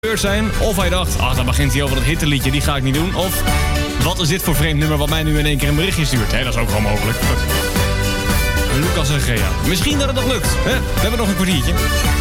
zijn. Of hij dacht, dan begint hij over dat hittenliedje, die ga ik niet doen. Of, wat is dit voor vreemd nummer wat mij nu in één keer een berichtje stuurt? Dat is ook gewoon mogelijk. Lucas en Gea. Misschien dat het nog lukt. We hebben nog een kwartiertje.